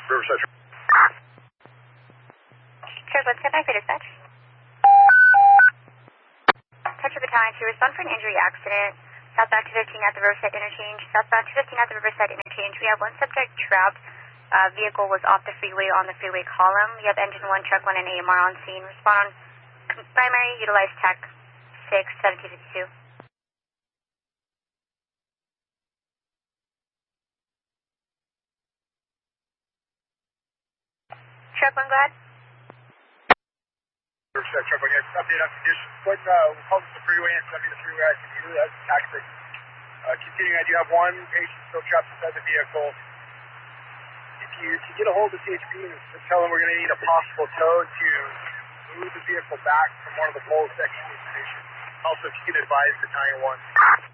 Riverside. Sure, let's get back for dispatch. Tetra Battalion to respond for an injury accident. Southbound 215 at the Riverside interchange. Southbound 215 at the Riverside interchange. We have one subject trapped. Vehicle was off the freeway on the freeway column. We have engine 1, truck 1, and AMR on scene. Respond on primary, utilize TAC 6, 1752. Truck 1, go ahead. Riverside, truck 1, yeah, update on conditions. We'll call this the freeway and send me the freeway I can use. That's TAC 6. Continuing, I do have one patient still trapped inside the vehicle. If you can get a hold of CHP and tell them we're going to need a possible tow to move the vehicle back from one of the pole sections of the station. Also, if you can advise Battalion 1.